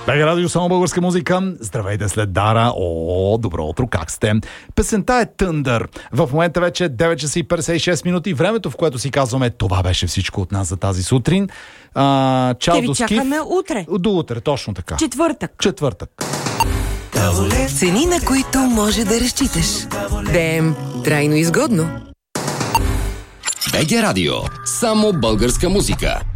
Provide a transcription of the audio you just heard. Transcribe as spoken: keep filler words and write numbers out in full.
Бега радио, само българска музика. Здравейте след Дара. О, добро утро, как сте? Песента е Тъндър. В момента вече е девет часа и петдесет и шест минути. Времето, в което си казваме, това беше всичко от нас за тази сутрин. А, чао до Скиф. Чакаме утре. До утре, точно така. Четвъртък. Четвъртък. Цени, на които може да разчиташ. ДМ. Трайно изгодно. БГ Радио. Само българска музика.